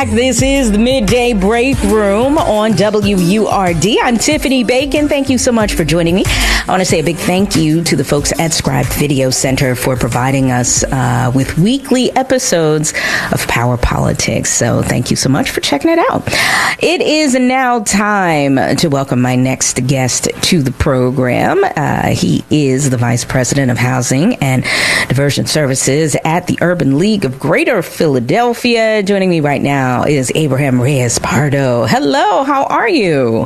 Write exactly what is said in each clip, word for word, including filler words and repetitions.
This is the Midday Break Room on W U R D. I'm Tiffany Bacon. Thank you so much for joining me. I want to say a big thank you to the folks at Scribe Video Center for providing us uh, with weekly episodes of Power Politics. So thank you so much for checking it out. It is now time to welcome my next guest to the program. Uh, he is the Vice President of Housing and Diversion Services at the Urban League of Greater Philadelphia. Joining me right now is Abraham Reyes Pardo. Hello, how are you?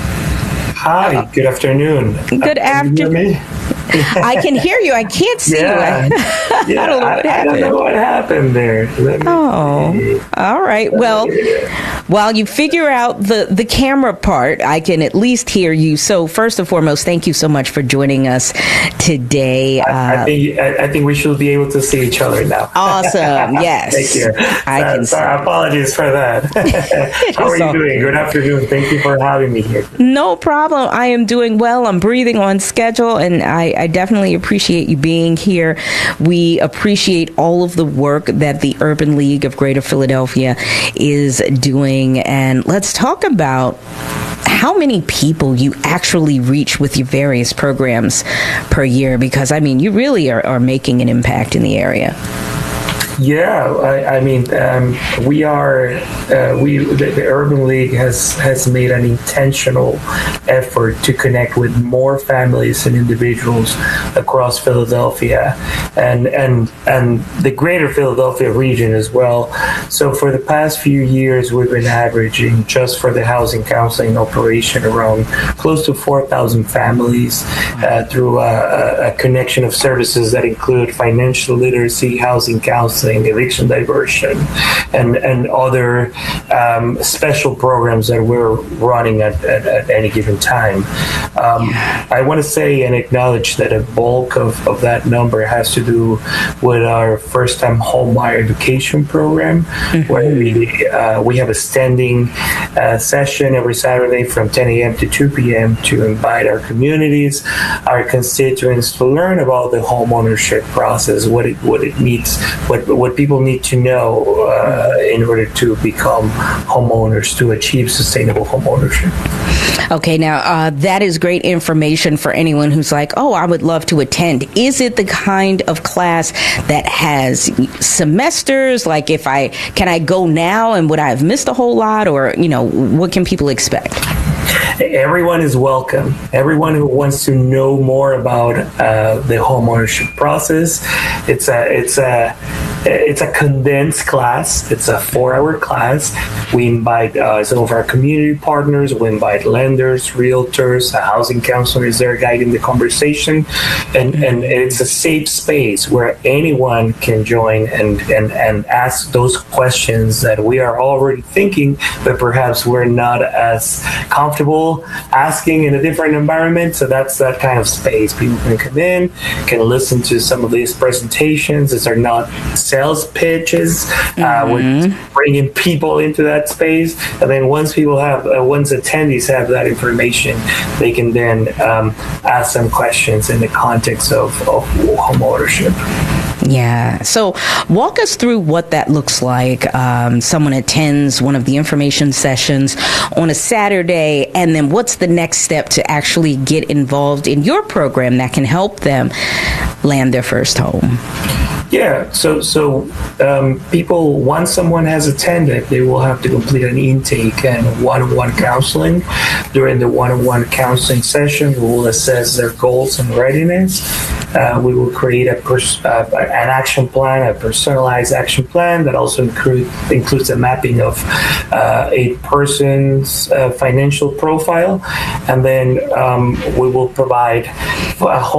Hi, good afternoon. Good afternoon. I can hear you. I can't see yeah. you. I, yeah, I don't know what I, happened. I don't know what happened there. Oh, all right. Well, while you figure out the, the camera part, I can at least hear you. So first and foremost, thank you so much for joining us today. I, uh, I, think, I, I think we should be able to see each other now. Awesome. Yes. Thank you. I uh, can sorry, apologies for that. How are you doing? Good afternoon. Thank you for having me here. No problem. I am doing well. I'm breathing on schedule, and I, I definitely appreciate you being here. We appreciate all of the work that the Urban League of Greater Philadelphia is doing. And let's talk about how many people you actually reach with your various programs per year, because, I mean, you really are, are making an impact in the area. Yeah, I, I mean, um, we are, uh, we the, the Urban League has, has made an intentional effort to connect with more families and individuals across Philadelphia and and and the greater Philadelphia region as well. So for the past few years, we've been averaging, just for the housing counseling operation, around close to four thousand families uh, through a, a connection of services that include financial literacy, housing counseling, eviction diversion, and and other um, special programs that we're running at, at, at any given time. Um, I want to say and acknowledge that a bulk of, of that number has to do with our first-time homebuyer education program, mm-hmm. where we uh, we have a standing uh, session every Saturday from ten a.m. to two p.m. to invite our communities, our constituents, to learn about the homeownership process, what it what it means, what what people need to know uh, in order to become homeowners, to achieve sustainable homeownership. Okay, now uh, that is great information for anyone who's like, oh, I would love to attend. Is it the kind of class that has semesters? Like, if I can I go now, and would I have missed a whole lot, or, you know, what can people expect? Everyone is welcome. Everyone who wants to know more about uh, the homeownership process. It's a it's a it's a condensed class. It's a four-hour class. We invite uh, some of our community partners. We invite lenders, realtors, a housing counselor is there guiding the conversation, and and it's a safe space where anyone can join and and and ask those questions that we are already thinking, but perhaps we're not as comfortable asking in a different environment. So that's that kind of space. People can come in, can listen to some of these presentations. These are not sales pitches. Mm-hmm. Uh, we're bringing people into that space, and then once people have, uh, once attendees have that information, they can then um, ask some questions in the context of, of home ownership. Yeah. So walk us through what that looks like. Um, someone attends one of the information sessions on a Saturday, and then what's the next step to actually get involved in your program that can help them land their first home? Yeah, so so um, people, once someone has attended, they will have to complete an intake and one-on-one counseling. During the one-on-one counseling session, we will assess their goals and readiness. Uh, we will create a pers- uh, an action plan, a personalized action plan that also include, includes a mapping of uh, a person's uh, financial profile, and then um, we will provide a home